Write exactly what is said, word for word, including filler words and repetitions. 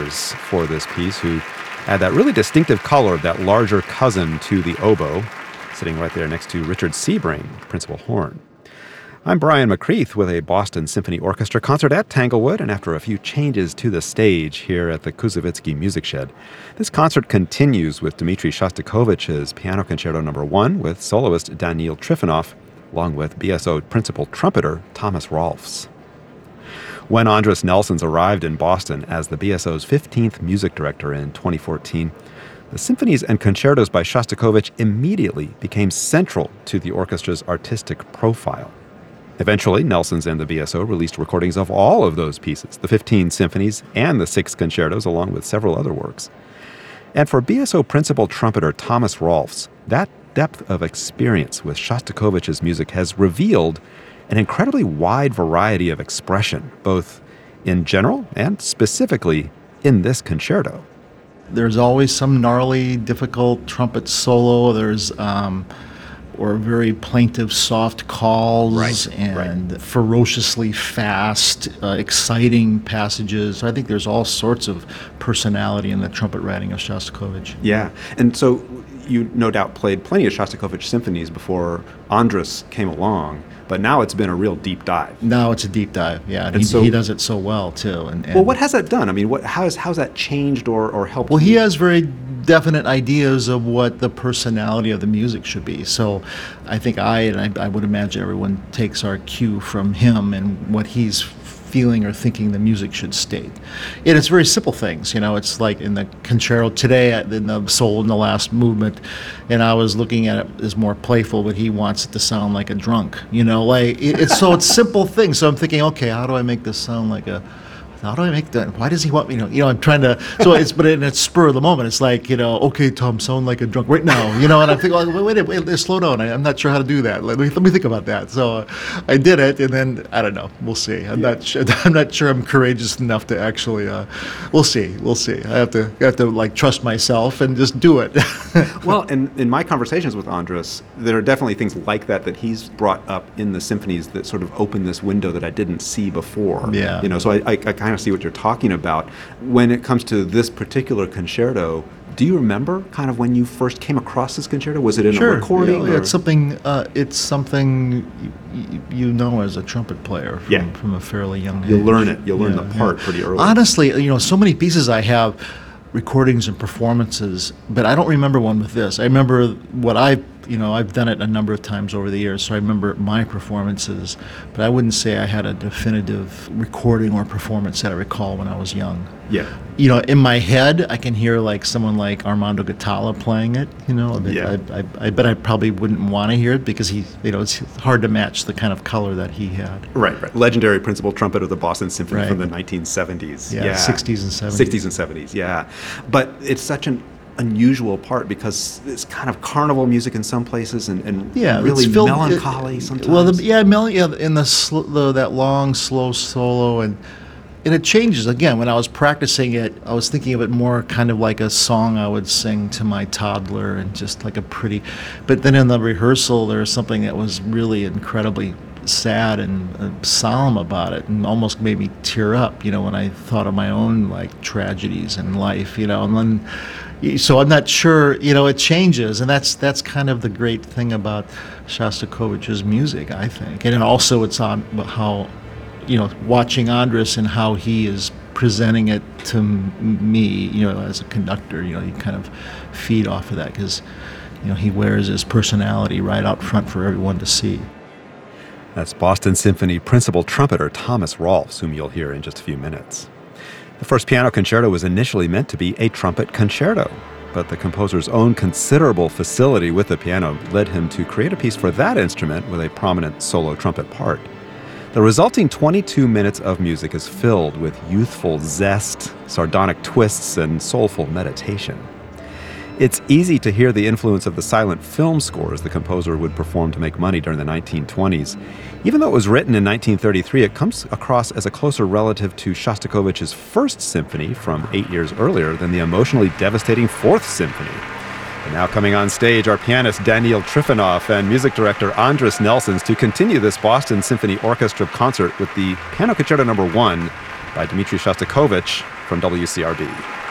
players for this piece who add that really distinctive color of that larger cousin to the oboe, sitting right there next to Richard Sebring, principal horn. I'm Brian McCreath with a Boston Symphony Orchestra concert at Tanglewood, and after a few changes to the stage here at the Koussevitzky Music Shed, this concert continues with Dmitri Shostakovich's Piano Concerto Number One with soloist Daniil Trifonov, along with B S O principal trumpeter Thomas Rolfs. When Andris Nelsons arrived in Boston as the B S O's fifteenth music director in twenty fourteen, the symphonies and concertos by Shostakovich immediately became central to the orchestra's artistic profile. Eventually, Nelsons and the B S O released recordings of all of those pieces, the fifteen symphonies and the six concertos, along with several other works. And for B S O principal trumpeter Thomas Rolfs, that depth of experience with Shostakovich's music has revealed an incredibly wide variety of expression, both in general and specifically in this concerto. There's always some gnarly, difficult trumpet solo. There's um, or very plaintive, soft calls, right, and right. ferociously fast, uh, exciting passages. I think there's all sorts of personality in the trumpet writing of Shostakovich. Yeah, and so you no doubt played plenty of Shostakovich symphonies before Andris came along, but now it's been a real deep dive. Now it's a deep dive, yeah. And he, so, he does it so well, too. And, and well, what has that done? I mean, what, how has how's that changed or, or helped? Well, he has very definite ideas of what the personality of the music should be. So I think I, and I, I would imagine everyone takes our cue from him and what he's feeling or thinking the music should state. And it's very simple things, you know, it's like in the concerto today, in the solo in the last movement, and I was looking at it as more playful, but he wants it to sound like a drunk, you know, like, it, it's so it's simple things. So I'm thinking, okay, how do I make this sound like a, how do I make that? Why does he want me to? You know, I'm trying to. So it's, but in it's spur of the moment. It's like, you know, okay, Tom, sound like a drunk right now. You know, and I'm thinking, oh, wait, wait, wait, slow down. I, I'm not sure how to do that. Let me let me think about that. So uh, I did it, and then I don't know. We'll see. I'm yeah. not sure. I'm not sure I'm courageous enough to actually. Uh, we'll see. We'll see. I have to I have to like trust myself and just do it. Well, and in my conversations with Andris, there are definitely things like that that he's brought up in the symphonies that sort of open this window that I didn't see before. Yeah. You know, so I, I, I kind of see what you're talking about. When it comes to this particular concerto, do you remember kind of when you first came across this concerto? Was it in sure. a recording? Yeah, it's something. Uh, it's something you, you know as a trumpet player from, yeah. from a fairly young age. You'll learn it. You'll learn yeah, the part yeah. pretty early. Honestly, you know, so many pieces I have, recordings and performances, but I don't remember one with this. I remember what I, you know, I've done it a number of times over the years, so I remember my performances, but I wouldn't say I had a definitive recording or performance that I recall when I was young. Yeah. You know, in my head, I can hear like someone like Armando Guatalla playing it, you know. Yeah. I, I, I bet I probably wouldn't want to hear it because he, you know, it's hard to match the kind of color that he had. Right, right. Legendary principal trumpeter of the Boston Symphony right. from the nineteen seventies. Yeah, yeah, sixties and seventies. sixties and seventies, yeah. But it's such an unusual part because it's kind of carnival music in some places and, and yeah, really it's filled, melancholy it, sometimes. Well, the, yeah, mel- yeah, in the, sl- the that long, slow solo, and and it changes. Again, when I was practicing it, I was thinking of it more kind of like a song I would sing to my toddler and just like a pretty, but then in the rehearsal, there was something that was really incredibly sad and uh, solemn about it and almost made me tear up, you know, when I thought of my own like tragedies in life, you know, and then so I'm not sure, you know, it changes, and that's that's kind of the great thing about Shostakovich's music, I think. And also it's on how, you know, watching Andris and how he is presenting it to m- me, you know, as a conductor, you know, you kind of feed off of that because, you know, he wears his personality right out front for everyone to see. That's Boston Symphony principal trumpeter Thomas Rolfs, whom you'll hear in just a few minutes. The first piano concerto was initially meant to be a trumpet concerto, but the composer's own considerable facility with the piano led him to create a piece for that instrument with a prominent solo trumpet part. The resulting twenty-two minutes of music is filled with youthful zest, sardonic twists, and soulful meditation. It's easy to hear the influence of the silent film scores the composer would perform to make money during the nineteen twenties. Even though it was written in nineteen thirty-three, it comes across as a closer relative to Shostakovich's First Symphony from eight years earlier than the emotionally devastating Fourth Symphony. And now coming on stage are pianist Daniil Trifonov and music director Andris Nelsons to continue this Boston Symphony Orchestra concert with the Piano Concerto Number One by Dmitri Shostakovich from W C R B.